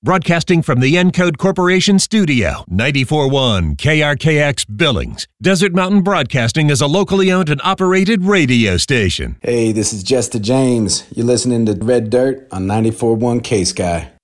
Broadcasting from the Encode Corporation studio, 94.1 KRKX Billings. Desert Mountain Broadcasting is a locally owned and operated radio station. Hey, this is Jester James. You're listening to Red Dirt on 94.1 K-Sky.